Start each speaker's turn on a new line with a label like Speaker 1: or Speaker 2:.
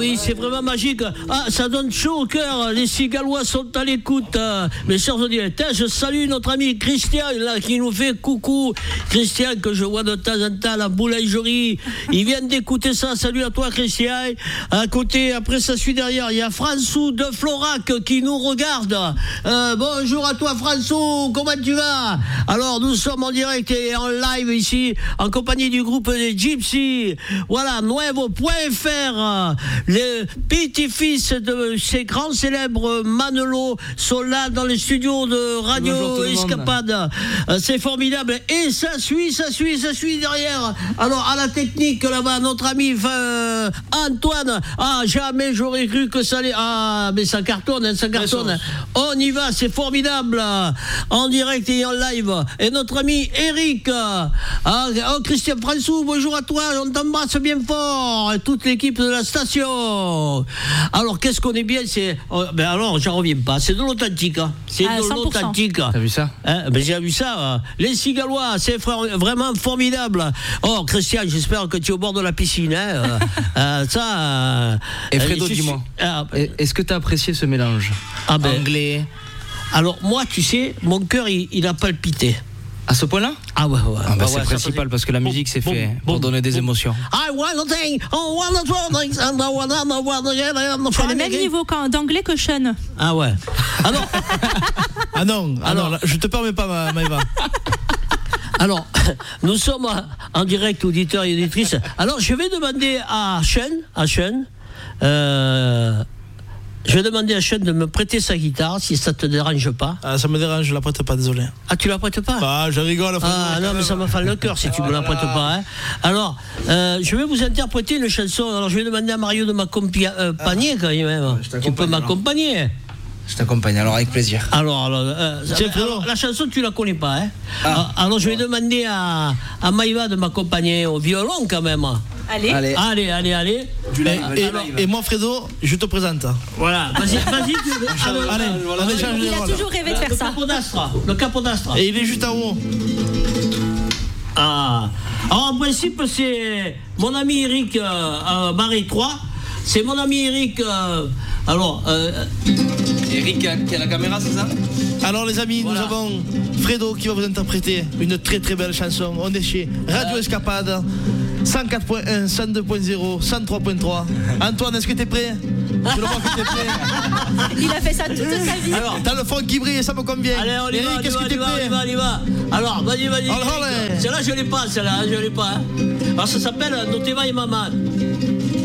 Speaker 1: oui, c'est vraiment magique. Ah, ça donne chaud au cœur. Les Cigalois sont à l'écoute. Mes chers auditeurs, je salue notre ami Christian, là, qui nous fait coucou. Christian, que je vois de temps en temps à la boulangerie. Il vient d'écouter ça. Salut à toi, Christian. À côté, après, ça suit derrière. Il y a François de Florac qui nous regarde. Bonjour à toi, François. Comment tu vas? Alors, nous sommes en direct et en live ici, en compagnie du groupe des Gypsy. Voilà, Nuevo.fr. Les petits-fils de ces grands célèbres Manelo sont là dans les studios de Radio Escapade. C'est formidable. Et ça suit derrière. Alors, à la technique, là-bas, notre ami Antoine. Ah, jamais j'aurais cru que ça allait. Ah, mais ça cartonne, ça cartonne. On y va, c'est formidable. En direct et en live. Et notre ami Eric. Christian François, bonjour à toi. On t'embrasse bien fort. Et toute l'équipe de la station. Alors, qu'est-ce qu'on est bien, alors, j'en reviens pas. C'est de l'authentique. C'est de l'authentique.
Speaker 2: T'as vu ça?
Speaker 1: J'ai vu ça. Les Cigalois, c'est vraiment formidable. Oh, Christian, j'espère que tu es au bord de la piscine.
Speaker 2: Et Fredo, dis-moi, est-ce que tu as apprécié ce mélange anglais?
Speaker 1: Alors, moi, tu sais, mon cœur, il a palpité.
Speaker 2: À ce point-là?
Speaker 1: Ah ouais.
Speaker 2: C'est le principal, parce que la musique, c'est fait pour donner des émotions.
Speaker 1: I want to think, and I wanna
Speaker 3: tu as le même niveau d'anglais que Sean.
Speaker 1: Ah ouais. Alors.
Speaker 4: Alors, je te permets pas, Maëva.
Speaker 1: Alors, nous sommes en direct, auditeurs et auditrices. Alors, je vais demander à Sean, je vais demander à Sean de me prêter sa guitare, si ça te dérange pas.
Speaker 4: Ça me dérange, je la prête pas, désolé.
Speaker 1: Ah, tu la prêtes pas?
Speaker 4: Je rigole.
Speaker 1: Non, mais ça me fait le cœur si tu me la prêtes pas. Hein. Alors, je vais vous interpréter une chanson. Alors, je vais demander à Mario de m'accompagner quand même. Tu peux m'accompagner?
Speaker 2: Je t'accompagne, alors avec plaisir.
Speaker 1: Alors, la chanson, tu la connais pas, hein? Alors, je vais demander à Maïva de m'accompagner au violon, quand même. Allez.
Speaker 4: Et moi, Fredo, je te présente.
Speaker 1: Voilà, vas-y.
Speaker 3: Il a toujours rêvé de faire ça.
Speaker 1: Le capodastre.
Speaker 4: Et il est juste en haut.
Speaker 1: Alors, en principe, c'est mon ami Eric Marie 3. C'est mon ami Eric.
Speaker 2: Eric qui a la caméra, c'est ça?
Speaker 4: Alors les amis, Nous avons Fredo qui va vous interpréter une très très belle chanson. On est chez Radio Escapade 104.1, 102.0, 103.3. Antoine, est-ce que t'es prêt? Je le vois que t'es prêt.
Speaker 3: Il a fait ça toute sa vie.
Speaker 4: Alors, t'as le front qui brille et ça me convient.
Speaker 1: Allez, on y
Speaker 4: Eric,
Speaker 1: va,
Speaker 4: est-ce que t'es prêt?
Speaker 1: on y va. Alors, vas-y.
Speaker 4: Allez.
Speaker 1: Celle-là, je l'ai pas. Alors, ça s'appelle Noteva et Maman.